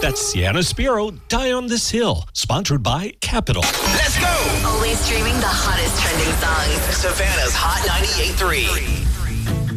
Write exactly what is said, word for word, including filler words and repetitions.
That's Sienna Spiro, Die on This Hill. Sponsored by Capital. Let's go! Always streaming the hottest trending songs. Savannah's Hot ninety-eight point three.